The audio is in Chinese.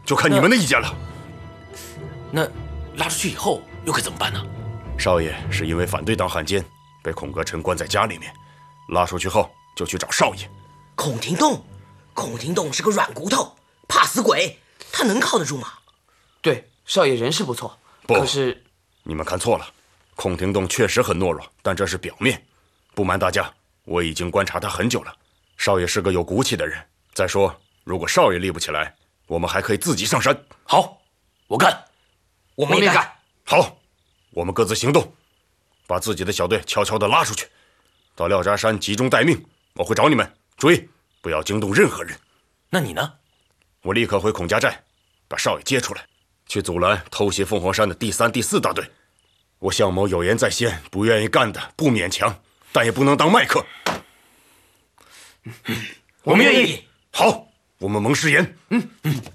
就看你们的意见了。 那拉出去以后又该怎么办呢？ 少爷是因为反对当汉奸，被孔阁臣关在家里面。拉出去后就去找少爷。 孔廷栋是个软骨头，怕死鬼，他能靠得住吗？ 对，少爷人是不错， 不， 可是你们看错了。孔廷栋确实很懦弱，但这是表面。不瞒大家，我已经观察他很久了。少爷是个有骨气的人。再说，如果少爷立不起来，我们还可以自己上山。 好，我干。 我们也干。 好，我们各自行动，把自己的小队悄悄地拉出去，到廖扎山集中待命。我会找你们，注意不要惊动任何人。 那你呢？ 我立刻回孔家寨，把少爷接出来，去阻拦偷袭凤凰山的第3、第4大队。我项某有言在先，不愿意干的不勉强，但也不能当麦克。 我们愿意。 好，我们盟誓言。